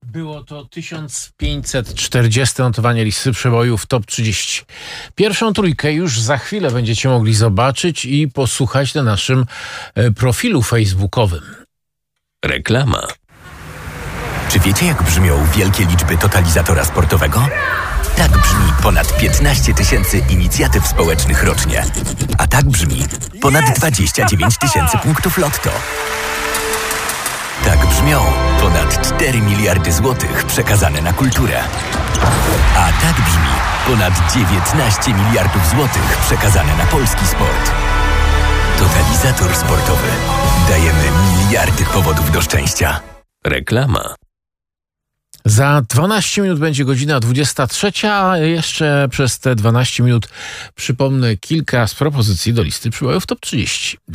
Było to 1540 notowanie listy przebojów Top 30. Pierwszą trójkę już za chwilę będziecie mogli zobaczyć i posłuchać na naszym profilu facebookowym. Reklama. Czy wiecie, jak brzmią wielkie liczby totalizatora sportowego? Tak brzmi ponad 15 tysięcy inicjatyw społecznych rocznie. A tak brzmi ponad 29 tysięcy punktów lotto. Tak brzmią ponad 4 miliardy złotych przekazane na kulturę. A tak brzmi ponad 19 miliardów złotych przekazane na polski sport. Totalizator sportowy. Dajemy miliardy powodów do szczęścia. Reklama. Za 12 minut będzie godzina 23, a jeszcze przez te 12 minut przypomnę kilka z propozycji do listy przybojów Top 30.